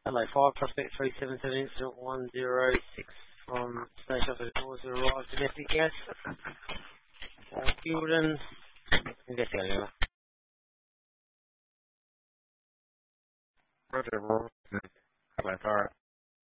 Hello, 5 Prospect 377 incident 106 from Station Officer Doors to arrive domestic gas. Gilden. Investigating. Roger, Hello, fire.